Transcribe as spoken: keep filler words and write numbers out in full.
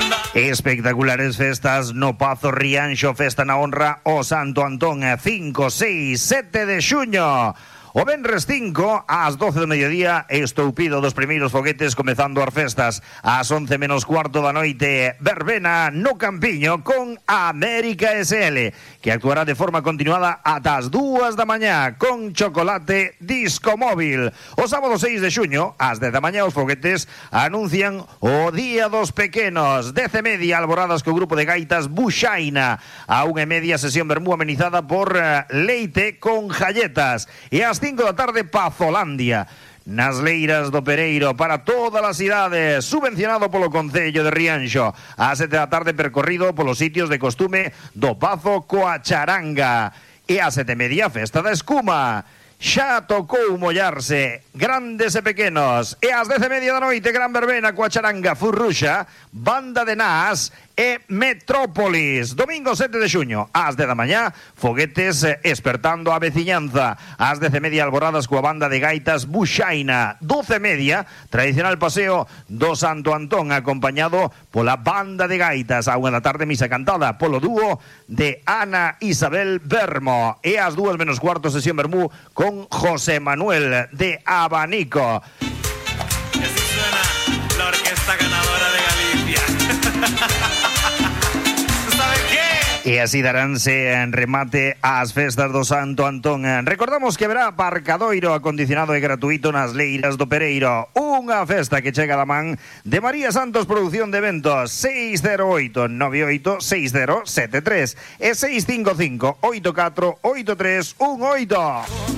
Espectaculares festas no Pazo Rianxo, festa na honra o Santo Antón, cinco, seis, sete de xuño. O venres cinco, ás doce do mediodía, estoupido dos primeiros foguetes comezando as festas. Ás once menos cuarto da noite, verbena no Campiño con América S L, que actuará de forma continuada ata as dúas da mañá con Chocolate Disco Móvil. O sábado seis de xuño, ás dez da mañá, os foguetes anuncian o Día dos Pequenos. Dez e media, alboradas co grupo de gaitas Buxaina. A unha e media, sesión vermú amenizada por uh, Leite con Jalletas. E ás cinco da tarde, Pazolandia nas Leiras do Pereiro para todas as cidades, subvencionado polo Concello de Rianxo. Ás sete da tarde, percorrido polos sitios de costume do Pazo coa charanga. E ás sete e media, festa da escuma. Xa tocou mollarse, grandes e pequenos. E ás dez e media da noite, gran verbena coa charanga Furruxa, Banda de Nas e Metrópolis. Domingo sete de xuño, ás dez da mañá, foguetes espertando a veciñanza. Ás dez e media, alboradas coa banda de gaitas Buxaina. Doce e media, tradicional paseo do Santo Antón, acompañado pola banda de gaitas. A unha da tarde, misa cantada polo dúo de Ana Isabel Bermo. E ás dúas menos cuarto, sesión vermú con José Manuel de Abanico. Y así suena la orquesta ganadora de Galicia. ¿Sabe qué? E así daránse en remate ás festas do Santo Antón. Recordamos que haberá aparcadoiro acondicionado e gratuito nas Leiras do Pereiro. Unha festa que chega da man de María Santos Producción de Eventos. Seis cero oito nove oito seis cero sete tres e seis cinco cinco oito catro oito tres un oito.